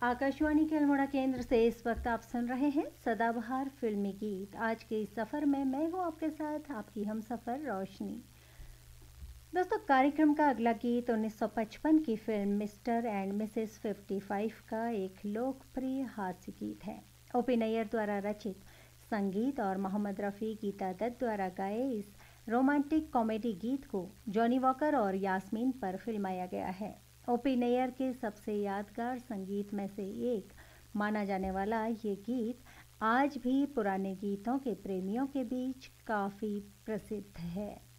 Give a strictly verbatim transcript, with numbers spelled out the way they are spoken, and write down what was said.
आकाशवाणी के अल्मोड़ा केंद्र से इस वक्त आप सुन रहे हैं सदाबहार फिल्मी गीत। आज के इस सफ़र में मैं हूँ आपके साथ आपकी हम सफ़र रोशनी। दोस्तों, कार्यक्रम का अगला गीत उन्नीस सौ पचपन की फिल्म मिस्टर एंड मिसेस पचपन का एक लोकप्रिय हास्य गीत है। ओपी नैयर द्वारा रचित संगीत और मोहम्मद रफ़ी गीता दत्त द्वारा गाए इस रोमांटिक कॉमेडी गीत को जॉनी वॉकर और यास्मीन पर फिल्माया गया है। ओपी नैयर के सबसे यादगार संगीत में से एक माना जाने वाला ये गीत आज भी पुराने गीतों के प्रेमियों के बीच काफ़ी प्रसिद्ध है।